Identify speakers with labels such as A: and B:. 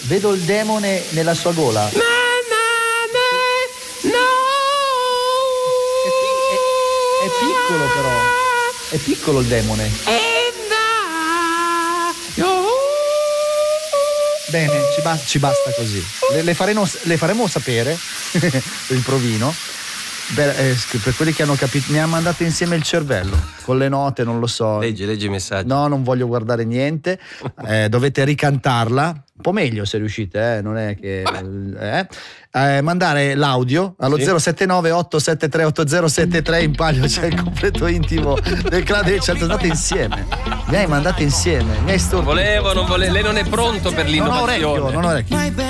A: Vedo il demone nella sua gola. È piccolo però. È piccolo il demone. Bene, ci basta così. Le faremo sapere il provino. Per quelli che hanno capito, mi ha mandato insieme il cervello con le note, non lo so.
B: Leggi i messaggi.
A: No, non voglio guardare niente. Dovete ricantarla un po' meglio se riuscite, non è che mandare l'audio allo 079 873 8073. In palio c'è il completo intimo del clan dei 100. Andate insieme, mi hai mandate insieme, mi hai storto.
B: Non volevo, lei non è pronto per l'innovazione.
A: Non ho orecchio.